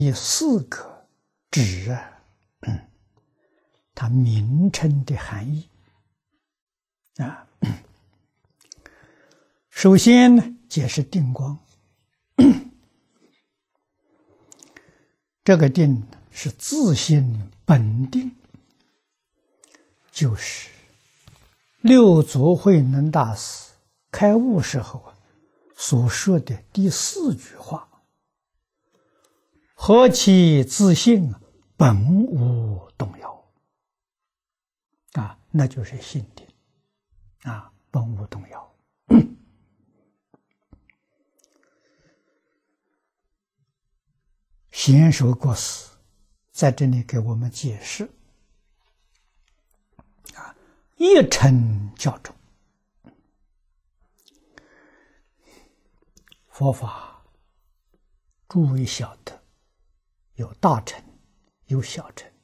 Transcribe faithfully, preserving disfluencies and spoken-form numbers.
以四个指啊，嗯，它名称的含义啊。首先呢，解释定光。这个定是自性本定，就是六祖慧能大师开悟时候啊所说的第四句话：何其自性，本无动摇。啊，那就是心定啊，本无动摇。贤首国师在这里给我们解释啊，一乘教中，佛法诸位晓得，有大乘，有小乘，